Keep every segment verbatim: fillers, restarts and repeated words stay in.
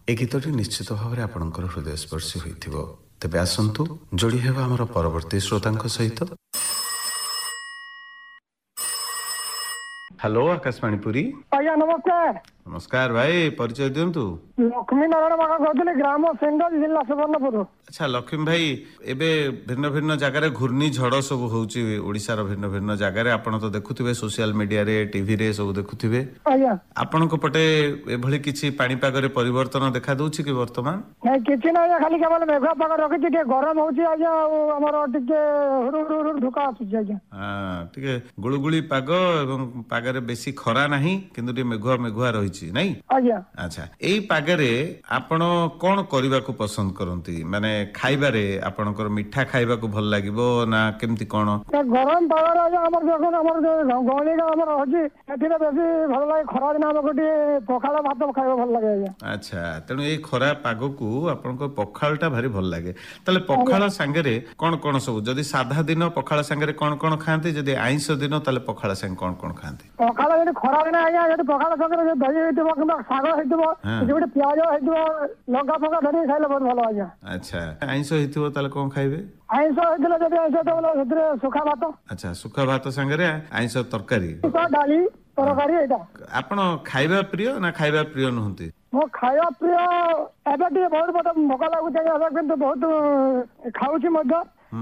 ए गीतटी निश्चित भाव में आपणकर हृदयस्पर्शी होइथिबो। तेबे आसंतु जोड़ी हेबा हमर परवर्ती श्रोतांक सहित। हेलो आकाशवाणी पुरी। आज्ञा नमस्कार। नमस्कार भाई, परिचय दिंतु। लक्ष्मी नारायण बाग कहते ग्राम सेंडल जिला सुवर्णपुर। अच्छा लक्ष्मी भाई, एबे भिन्न भिन्न जगार घूर्णी झड़ सब होउची ओडिशार भिन्न भिन्न जगार आपण तो देखुथिबे, सोशल मीडिया रे टीवी रे सब देखुथिबे। आज्ञा आपण को पटे एभली किछि पाणीपाग रे परिवर्तन देखा दउछि कि वर्तमान? नहीं किछि ना, खाली केवल मेघा पाग रखिछि, टिके गरम होउछि आज्ञा, हमर टिके हुरु हुरु धुका आछुछि आज्ञा। हां, टिके गुळुगुळी पाग एवं पाग रे बेसी खरा नाही, किंतु टिके मेघुआ मेघुआ रहिछि नाही। आज्ञा अच्छा, एई पाग रे आपण कोन करिबा को पसंद करंती? माने खाइबा रे आपणकर मिठा खाइबा को भल लागिबो ना केमती कोन? गरम पाग रे आज्ञा हमर देखन हमर गौली का हमर होछि, एथिरे बेसी भल लागे। खरा दिन हमर गोटी पखाळ भात खाइबा भल लागे आज्ञा। अच्छा, तेनु एई खरा पाग को आपणको पखाळटा भारी भल लागे। तले पखाळ संगे रे कोन कोन सब, जदी साधा दिन पखाळ संगे रे कोन कोन खांती, जदी आइंस दिन तले पखाळ संगे कोन कोन खांती? पखाळ जदी खरा दिन आज्ञा, जदी पखाळ संगे रे दही हेतिबो किबा साग हेतिबो, जोडे प्याज हेतिबो, लंका फंका धरि खाइले बहुत भल आज्ञा। अच्छा, आइंस हेतिबो तले कोन खाइबे? आइंस हेतिले जदी आइंस तले हेतिरे सुखा भात। अच्छा, सुखा भात संगे रे आइंस तरकारी, डाली तरकारी। एटा आपण खाइबा प्रिय ना खाइबा प्रिय नहुंती? मो खाइबा प्रिय एबे टिके बहुत बहुत भोक लागुछि, एबे किंतु बहुत खाउछि मध्य,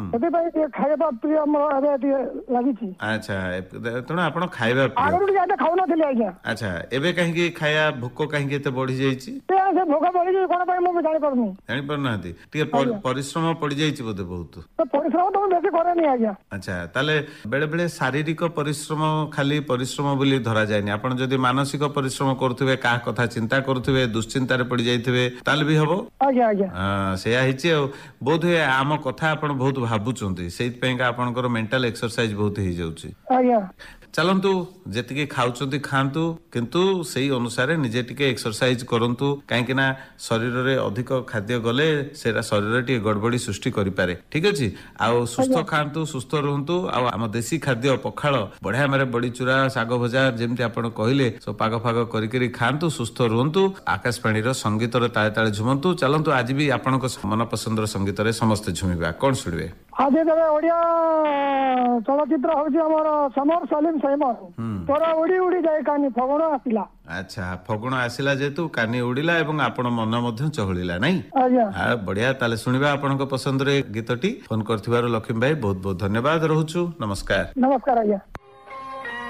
एबे खाइबा प्रिय मोर एबे टिके लागिछि। अच्छा, तणो आपण खाइबा प्रिय आगुरु जाते खाउ नथिले आज्ञा। अच्छा, एबे काहे कि खाया भोक काहे कि एते बढ़ी जाईछि? से भोक बढ़ी जाई कोन पय मो जानि परनी। जानि पर नाथि, टिके परिश्रम पड़ी जाईछि बोते बहुत। तो परिश्रम तो बेसी करे नि आज्ञा। अच्छा, ताले बेले बेले शारीरिक परिश्रम खाली परिश्रम बोली धरा जायनि, आपण जदी मानसिक परिश्रम करथुबे, का कथा चिंता करथुबे, दुश्चिंता रे पड़ी जाइथिबे, ताले भी हबो। आज्ञा आज्ञा हां, सेया हिछि। बोध है आम कथा आपण बहुत भाबुचंती, सेइत पय का आपणकर मेंटल एक्सरसाइज बहुत ही जाउछि। आज्ञा चलंतु जेतिके खाउचंती खांतु, किंतु सेही अनुसार निजे टिके एक्सरसाइज करंतु, काहेकि ना शरीर रे अधिक खाद्य गले सेरा शरीर रे टिके गड़बड़ी सृष्टि करि पारे। ठीक अछि, आ सुस्थ खांतु, सुस्थ रहंतु। आ हम देसी खाद्य पखाळ बढ़िया मारे बड़ी चूरा साग भजा जेमति आपण कहिले सो पाग फाग करि करि खांतु, सुस्थ रहंतु। आकाशवाणी रो संगीत रे ताळे ताळे झुमंतु। चलंतु आज भी आपणक मन पसंदर संगीत रे समस्त झुमिबा। कोन सुनिबे आज? देबे ओडिया चलचित्र होछि हमर समर सलीम सैमन, तोरा उड़ी उड़ी जाय कानी फगुण आसिला। अच्छा, फगुण आसिला जेतु कानी उड़िला एवं आपण मन मध्य चहलिला नाही। आज्ञा हां, बढ़िया। ताले सुनिबा आपणक पसंद रे गीतटी। फोन करथिबार लक्ष्मी भाई बहुत बहुत धन्यवाद। रहूछु, नमस्कार। नमस्कार आज्ञा।